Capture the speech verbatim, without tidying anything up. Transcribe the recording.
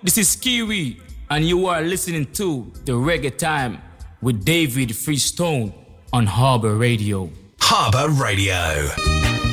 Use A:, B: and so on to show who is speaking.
A: This is Kiwi, and you are listening to The Reggae Time with David Freestone on Harbour Radio.
B: Harbour Radio.